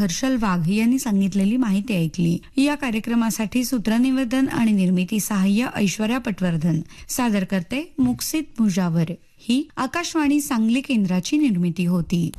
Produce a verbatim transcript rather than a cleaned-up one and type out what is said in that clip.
हर्षल वाघ यांनी सांगितलेली माहिती ऐकली. या कार्यक्रमासाठी सूत्रनिवेदन आणि निर्मिती सहाय्य ऐश्वर्या पटवर्धन. सादर करते मुक्सित मुजावर. ही आकाशवाणी सांगली केंद्राची निर्मिती होती.